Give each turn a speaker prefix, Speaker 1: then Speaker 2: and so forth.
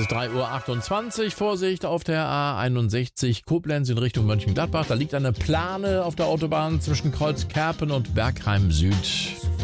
Speaker 1: ist 3:28 Uhr. Vorsicht auf der A61 Koblenz in Richtung Mönchengladbach. Da liegt eine Plane auf der Autobahn zwischen Kreuzkerpen und Bergheim Süd.